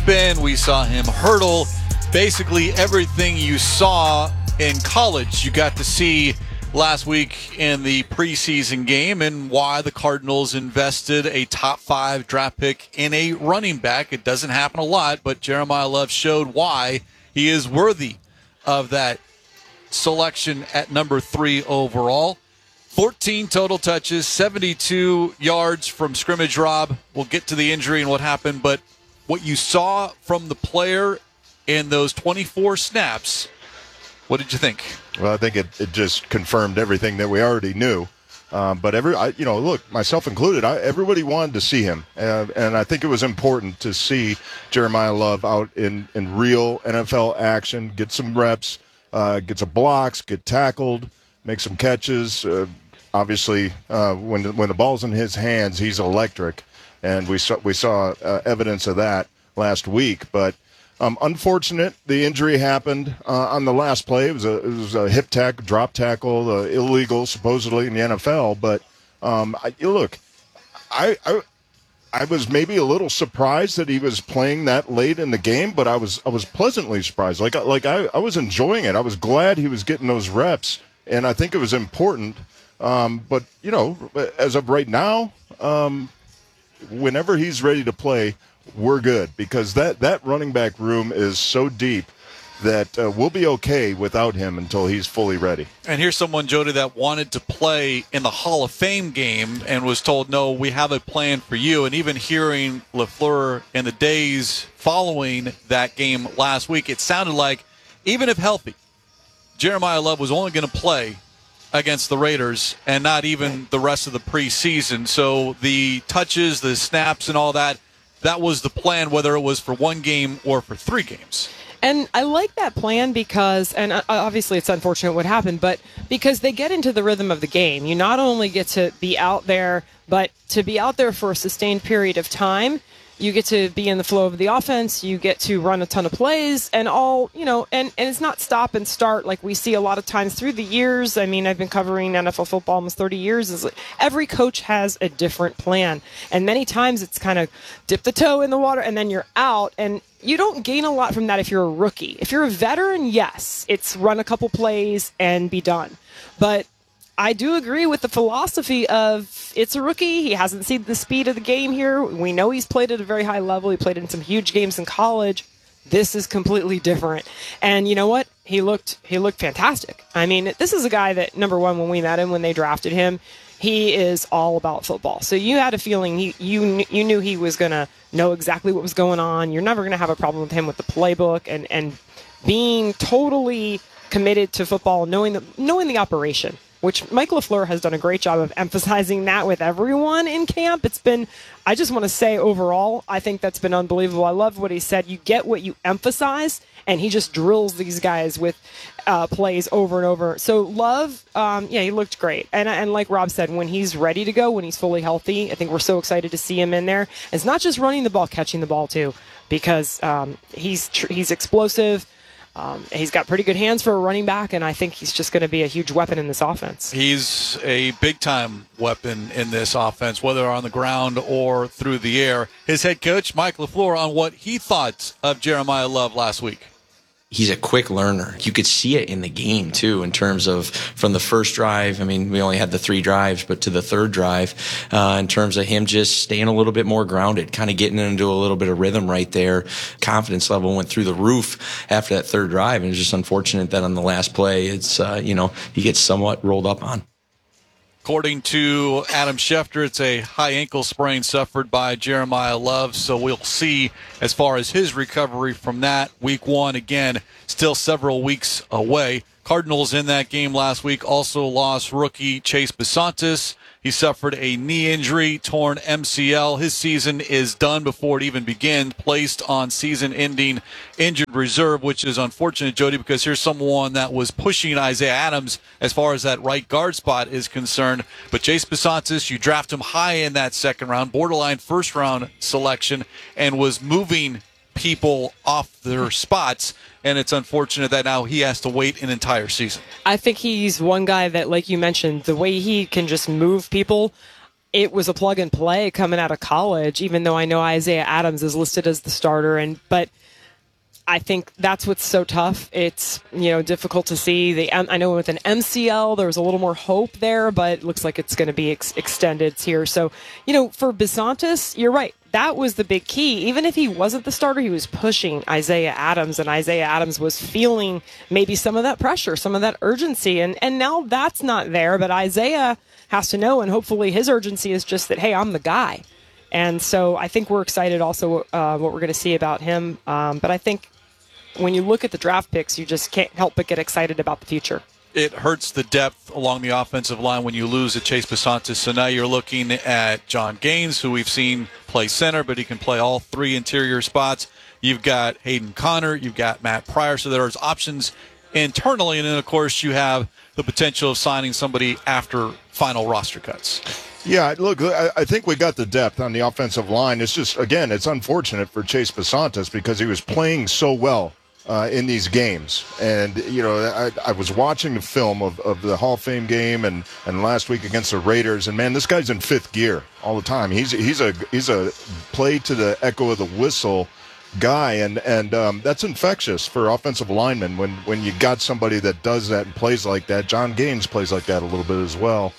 spin. We saw him hurdle. Basically everything you saw in college, you got to see last week in the preseason game, and why the Cardinals invested a top 5 draft pick in a running back. It doesn't happen a lot, but Jeremiah Love showed why he is worthy of that selection at number 3 overall. 14 total touches, 72 yards from scrimmage, Rob. We'll get to the injury and what happened, but what you saw from the player in those 24 snaps, what did you think? Well, I think it just confirmed everything that we already knew. But look, myself included, everybody wanted to see him. And I think it was important to see Jeremiah Love out in real NFL action, get some reps, get some blocks, get tackled, make some catches. Obviously, when the ball's in his hands, he's electric. And we saw evidence of that last week. But unfortunate, the injury happened on the last play. It was a hip drop tackle, illegal supposedly in the NFL. But I was maybe a little surprised that he was playing that late in the game, but I was pleasantly surprised. I was enjoying it. I was glad he was getting those reps, and I think it was important. But as of right now, whenever he's ready to play, we're good, because that running back room is so deep that we'll be okay without him until he's fully ready. And here's someone, Jody, that wanted to play in the Hall of Fame game and was told, no, we have a plan for you. And even hearing LaFleur in the days following that game last week, it sounded like, even if healthy, Jeremiah Love was only going to play against the Raiders and not even the rest of the preseason. So the touches, the snaps, and all that was the plan, whether it was for one game or for 3 games. And I like that plan because, and obviously it's unfortunate what happened, but because they get into the rhythm of the game. You not only get to be out there, but to be out there for a sustained period of time, you get to be in the flow of the offense, you get to run a ton of plays, and and it's not stop and start like we see a lot of times through the years. I mean, I've been covering NFL football almost 30 years. Every coach has a different plan, and many times it's kind of dip the toe in the water and then you're out, and you don't gain a lot from that if you're a rookie. If you're a veteran, yes, it's run a couple plays and be done. But I do agree with the philosophy of it's a rookie. He hasn't seen the speed of the game here. We know he's played at a very high level. He played in some huge games in college. This is completely different. And you know what? He looked fantastic. I mean, this is a guy that, number one, when we met him, when they drafted him, he is all about football. So you had a feeling you knew he was going to know exactly what was going on. You're never going to have a problem with him with the playbook and being totally committed to football, knowing the operation, which Mike LaFleur has done a great job of emphasizing that with everyone in camp. I just want to say overall, I think that's been unbelievable. I love what he said. You get what you emphasize, and he just drills these guys with plays over and over. So Love, he looked great. And like Rob said, when he's ready to go, when he's fully healthy, I think we're so excited to see him in there. It's not just running the ball, catching the ball too, because he's explosive. He's got pretty good hands for a running back, and I think he's just going to be a huge weapon in this offense. He's a big-time weapon in this offense, whether on the ground or through the air. His head coach, Mike LaFleur, on what he thought of Jeremiah Love last week. He's a quick learner. You could see it in the game, too, in terms of from the first drive. I mean, we only had the 3 drives, but to the third drive, in terms of him just staying a little bit more grounded, kind of getting into a little bit of rhythm right there. Confidence level went through the roof after that third drive, and it's just unfortunate that on the last play, it's, he gets somewhat rolled up on. According to Adam Schefter, it's a high ankle sprain suffered by Jeremiah Love, so we'll see as far as his recovery from that. Week 1, again, still several weeks away. Cardinals in that game last week also lost rookie Chase Bisontis. He suffered a knee injury, torn MCL. His season is done before it even begins, placed on season-ending injured reserve, which is unfortunate, Jody, because here's someone that was pushing Isaiah Adams as far as that right guard spot is concerned. But Chase Bisontis, you draft him high in that second round, borderline first-round selection, and was moving people off their spots, and it's unfortunate that now he has to wait an entire season. I think he's one guy that, like you mentioned, the way he can just move people, it was a plug and play coming out of college, even though I know Isaiah Adams is listed as the starter. But I think that's what's so tough. It's, difficult to see. I know with an MCL, there was a little more hope there, but it looks like it's going to be extended here. So, for Bisontis, you're right. That was the big key. Even if he wasn't the starter, he was pushing Isaiah Adams, and Isaiah Adams was feeling maybe some of that pressure, some of that urgency. And now that's not there, but Isaiah has to know, and hopefully his urgency is just that, hey, I'm the guy. And so I think we're excited also what we're going to see about him. But I think when you look at the draft picks, you just can't help but get excited about the future. It hurts the depth along the offensive line when you lose a Chase Bisontis. So now you're looking at John Gaines, who we've seen play center, but he can play all three interior spots. You've got Hayden Connor. You've got Matt Pryor. So there's options internally. And then, of course, you have the potential of signing somebody after final roster cuts. Yeah, look, I think we got the depth on the offensive line. It's just, again, it's unfortunate for Chase Bisontis because he was playing so well in these games. And, I was watching the film of the Hall of Fame game and last week against the Raiders, and, man, this guy's in fifth gear all the time. He's a play to the echo of the whistle guy, and that's infectious for offensive linemen when you got somebody that does that and plays like that. John Gaines plays like that a little bit as well.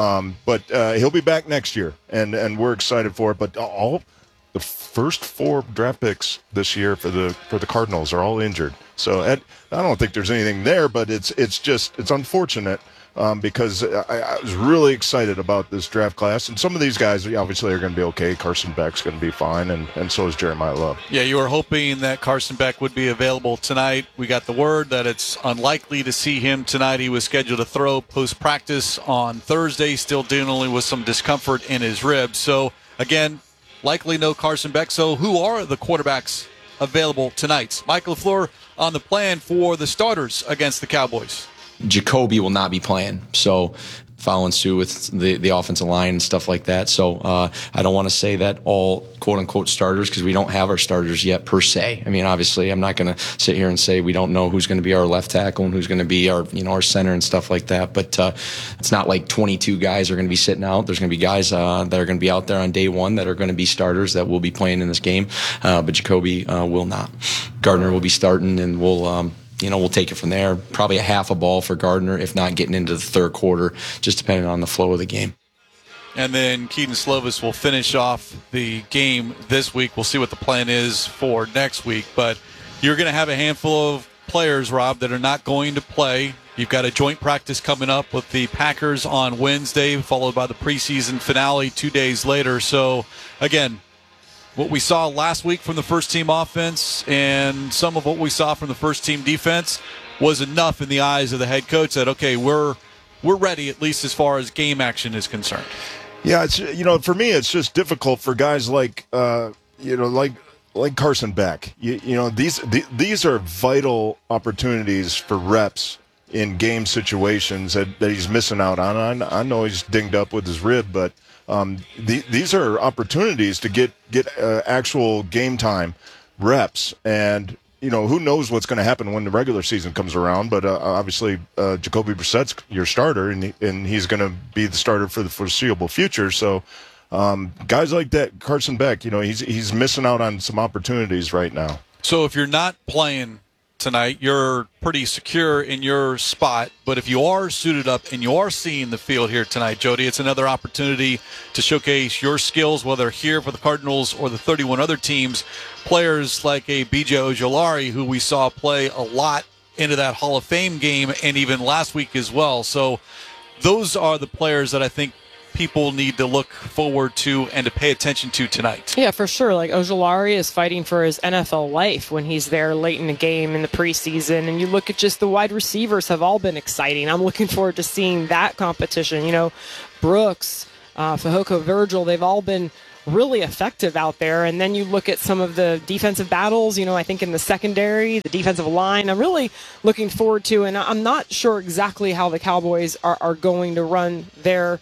But he'll be back next year, and we're excited for it. But all the first 4 draft picks this year for the Cardinals are all injured. So I don't think there's anything there, but it's unfortunate because I was really excited about this draft class. And some of these guys obviously are going to be okay. Carson Beck's going to be fine, and so is Jeremiah Love. Yeah, you were hoping that Carson Beck would be available tonight. We got the word that it's unlikely to see him tonight. He was scheduled to throw post-practice on Thursday, still dealing with some discomfort in his ribs. So, again, likely no Carson Beck. So who are the quarterbacks available tonight? Mike LaFleur on the plan for the starters against the Cowboys. Jacoby will not be playing, so following suit with the offensive line and stuff like that. So I don't want to say that all quote-unquote starters because we don't have our starters yet per se. I mean, obviously, I'm not going to sit here and say we don't know who's going to be our left tackle and who's going to be our center and stuff like that. But it's not like 22 guys are going to be sitting out. There's going to be guys that are going to be out there on day one that are going to be starters that will be playing in this game. But Jacoby will not. Gardner will be starting, and we'll take it from there. Probably a half a ball for Gardner, if not getting into the third quarter, just depending on the flow of the game. And then Keaton Slovis will finish off the game this week. We'll see what the plan is for next week. But you're going to have a handful of players, Rob, that are not going to play. You've got a joint practice coming up with the Packers on Wednesday, followed by the preseason finale 2 days later. So, again, what we saw last week from the first-team offense and some of what we saw from the first-team defense was enough in the eyes of the head coach that, okay, we're ready, at least as far as game action is concerned. Yeah, it's for me, it's just difficult for guys like Carson Beck. These are vital opportunities for reps in game situations that he's missing out on. I know he's dinged up with his rib, but these are opportunities to get actual game time reps, and who knows what's going to happen when the regular season comes around. But obviously, Jacoby Brissett's your starter, and he's going to be the starter for the foreseeable future. So, guys like that, Carson Beck, he's missing out on some opportunities right now. So if you're not playing tonight, you're pretty secure in your spot. But if you are suited up and you are seeing the field here tonight, Jody, it's another opportunity to showcase your skills, whether here for the Cardinals or the 31 other teams. Players like a B.J. Ojulari, who we saw play a lot into that Hall of Fame game and even last week as well. So those are the players that I think people need to look forward to and to pay attention to tonight. Yeah, for sure. Like Ojulari is fighting for his NFL life when he's there late in the game in the preseason. And you look at just the wide receivers have all been exciting. I'm looking forward to seeing that competition. Brooks, Fehoko, Virgil, they've all been really effective out there. And then you look at some of the defensive battles, I think in the secondary, the defensive line, I'm really looking forward to. And I'm not sure exactly how the Cowboys are going to run their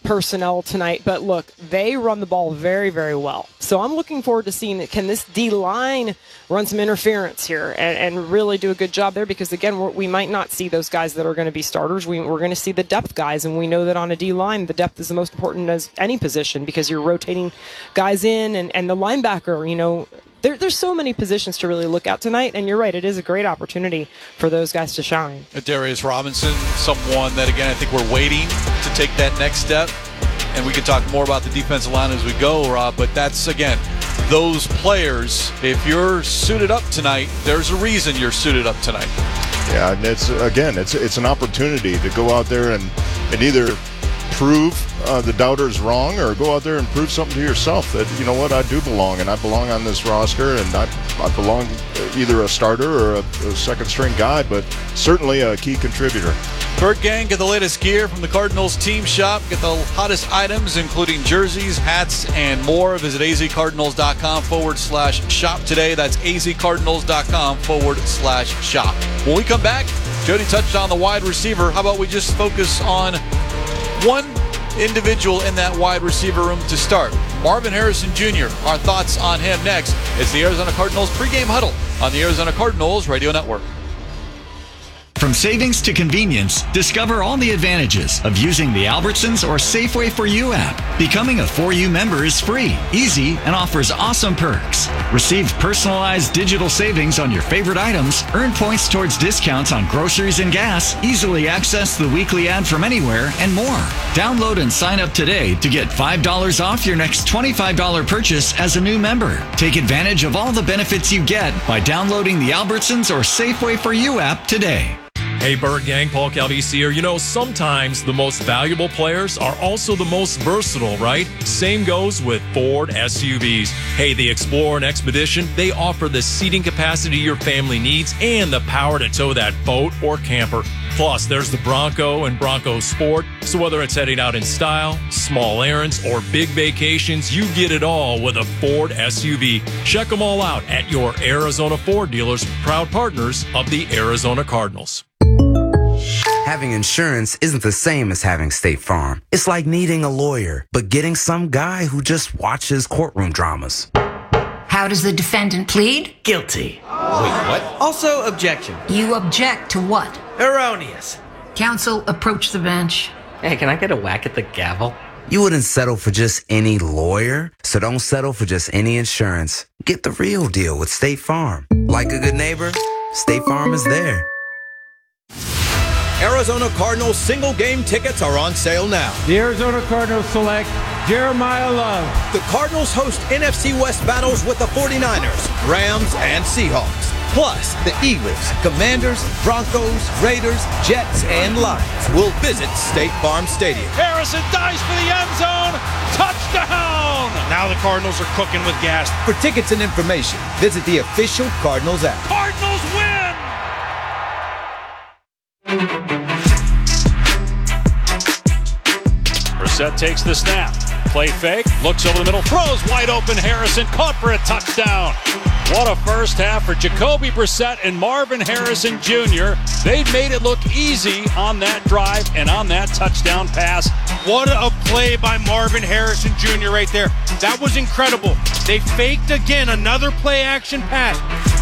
personnel tonight, but look, they run the ball very, very well. So I'm looking forward to seeing, can this D-line run some interference here and really do a good job there? Because, again, we might not see those guys that are going to be starters. We're going to see the depth guys, and we know that on a D-line, the depth is the most important as any position because you're rotating guys in, and the linebacker, there's so many positions to really look at tonight, and you're right, it is a great opportunity for those guys to shine. Darius Robinson, someone that, again, I think we're waiting to take that next step, and we can talk more about the defensive line as we go, Rob, but that's, again, those players, if you're suited up tonight, there's a reason you're suited up tonight. Yeah, and it's an opportunity to go out there and either prove the doubters wrong or go out there and prove something to yourself that, you know what, I do belong, and I belong on this roster, and I belong either a starter or a second-string guy, but certainly a key contributor. Bird Gang, get the latest gear from the Cardinals team shop. Get the hottest items, including jerseys, hats, and more. Visit azcardinals.com/shop today. That's azcardinals.com/shop. When we come back, Jody touched on the wide receiver. How about we just focus on one individual in that wide receiver room to start? Marvin Harrison Jr. Our thoughts on him next. It's the Arizona Cardinals pregame huddle on the Arizona Cardinals Radio Network. From savings to convenience, discover all the advantages of using the Albertsons or Safeway For You app. Becoming a 4U member is free, easy, and offers awesome perks. Receive personalized digital savings on your favorite items, earn points towards discounts on groceries and gas, easily access the weekly ad from anywhere, and more. Download and sign up today to get $5 off your next $25 purchase as a new member. Take advantage of all the benefits you get by downloading the Albertsons or Safeway For You app today. Hey, Bird Gang, Paul Calvisi here. Sometimes the most valuable players are also the most versatile, right? Same goes with Ford SUVs. Hey, the Explorer and Expedition, they offer the seating capacity your family needs and the power to tow that boat or camper. Plus, there's the Bronco and Bronco Sport. So whether it's heading out in style, small errands, or big vacations, you get it all with a Ford SUV. Check them all out at your Arizona Ford dealers, proud partners of the Arizona Cardinals. Having insurance isn't the same as having State Farm. It's like needing a lawyer, but getting some guy who just watches courtroom dramas. How does the defendant plead? Guilty. Wait, what? Also, objection. You object to what? Erroneous. Counsel, approach the bench. Hey, can I get a whack at the gavel? You wouldn't settle for just any lawyer, so don't settle for just any insurance. Get the real deal with State Farm. Like a good neighbor, State Farm is there. Arizona Cardinals single game tickets are on sale now. The Arizona Cardinals select Jeremiah Love. The Cardinals host NFC West battles with the 49ers, Rams, and Seahawks. Plus, the Eagles, Commanders, Broncos, Raiders, Jets, and Lions will visit State Farm Stadium. Harrison dives for the end zone. Touchdown! Now the Cardinals are cooking with gas. For tickets and information, visit the official Cardinals app. Cardinals win! Brissett takes the snap. Play fake, looks over the middle, throws wide open. Harrison caught for a touchdown. What a first half for Jacoby Brissett and Marvin Harrison Jr. They made it look easy on that drive and on that touchdown pass. What a play by Marvin Harrison Jr. right there. That was incredible. They faked again, another play action pass.